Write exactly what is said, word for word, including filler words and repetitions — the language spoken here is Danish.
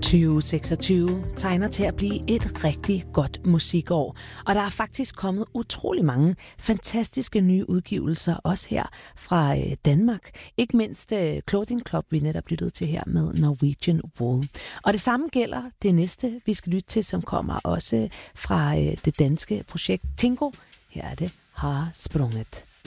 tyve seksogtyve tegner til at blive et rigtig godt musikår, og der er faktisk kommet utrolig mange fantastiske nye udgivelser, også her fra Danmark. Ikke mindst Clothing Club, vi netop lyttede til her med Norwegian Wool. Og det samme gælder det næste, vi skal lytte til, som kommer også fra det danske projekt Tingo. Her er det Har Sprunget.